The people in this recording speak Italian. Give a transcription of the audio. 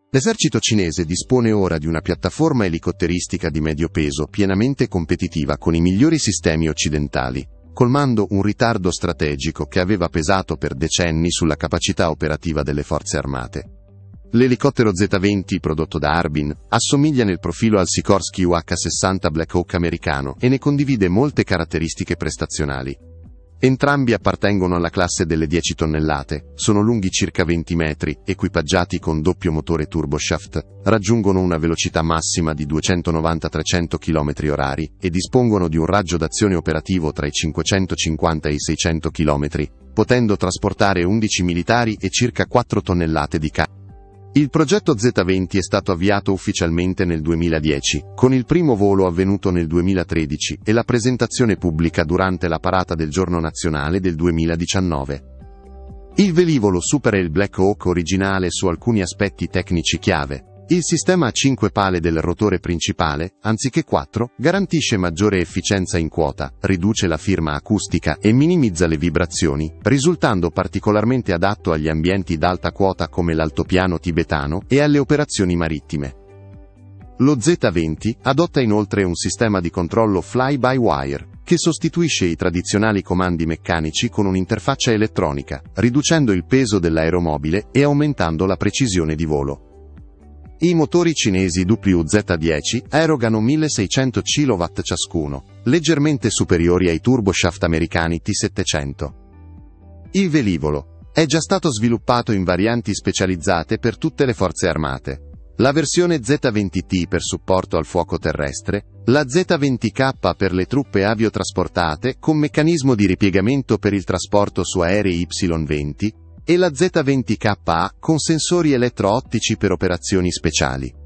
L'esercito cinese dispone ora di una piattaforma elicotteristica di medio peso pienamente competitiva con i migliori sistemi occidentali, colmando un ritardo strategico che aveva pesato per decenni sulla capacità operativa delle forze armate. L'elicottero Z-20 prodotto da Harbin assomiglia nel profilo al Sikorsky UH-60 Black Hawk americano e ne condivide molte caratteristiche prestazionali. Entrambi appartengono alla classe delle 10 tonnellate, sono lunghi circa 20 metri, equipaggiati con doppio motore turboshaft, raggiungono una velocità massima di 290-300 km/h e dispongono di un raggio d'azione operativo tra i 550 e i 600 km, potendo trasportare 11 militari e circa 4 tonnellate di carica. Il progetto Z-20 è stato avviato ufficialmente nel 2010, con il primo volo avvenuto nel 2013 e la presentazione pubblica durante la parata del Giorno Nazionale del 2019. Il velivolo supera il Black Hawk originale su alcuni aspetti tecnici chiave. Il sistema a 5 pale del rotore principale, anziché 4, garantisce maggiore efficienza in quota, riduce la firma acustica e minimizza le vibrazioni, risultando particolarmente adatto agli ambienti d'alta quota come l'altopiano tibetano e alle operazioni marittime. Lo Z-20 adotta inoltre un sistema di controllo fly-by-wire, che sostituisce i tradizionali comandi meccanici con un'interfaccia elettronica, riducendo il peso dell'aeromobile e aumentando la precisione di volo. I motori cinesi WZ-10 erogano 1600 kW ciascuno, leggermente superiori ai turboshaft americani T700. Il velivolo è già stato sviluppato in varianti specializzate per tutte le forze armate. La versione Z-20T per supporto al fuoco terrestre, la Z-20K per le truppe aviotrasportate con meccanismo di ripiegamento per il trasporto su aerei Y-20, e la Z-20KA con sensori elettro-ottici per operazioni speciali.